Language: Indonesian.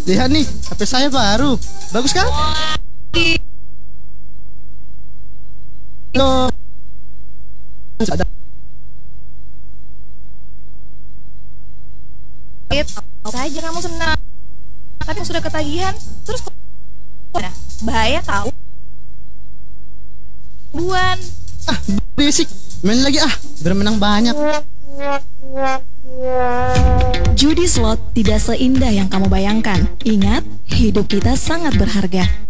Lihat nih, HP saya baru. Bagus kan? Lo Saja kamu senang, tapi sudah ketagihan, terus nah, bahaya tahu. Buan. berisik. Main lagi biar menang banyak. Judi slot tidak seindah yang kamu bayangkan. Ingat, hidup kita sangat berharga.